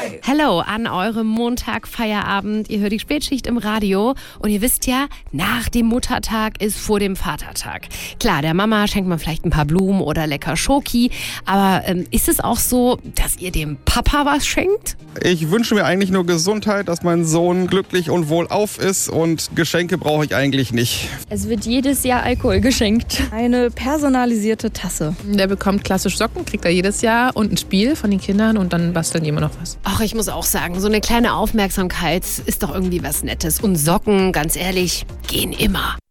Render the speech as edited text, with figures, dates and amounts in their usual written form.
Hello an eurem Montag-Feierabend. Ihr hört die Spätschicht im Radio und ihr wisst ja, nach dem Muttertag ist vor dem Vatertag. Klar, der Mama schenkt man vielleicht ein paar Blumen oder lecker Schoki, aber ist es auch so, dass ihr dem Papa was schenkt? Ich wünsche mir eigentlich nur Gesundheit, dass mein Sohn glücklich und wohlauf ist und Geschenke brauche ich eigentlich nicht. Es wird jedes Jahr Alkohol geschenkt. Eine personalisierte Tasse. Der bekommt klassisch Socken, kriegt er jedes Jahr und ein Spiel von den Kindern und dann basteln die immer noch was. Ach, ich muss auch sagen, so eine kleine Aufmerksamkeit ist doch irgendwie was Nettes. Und Socken, ganz ehrlich, gehen immer.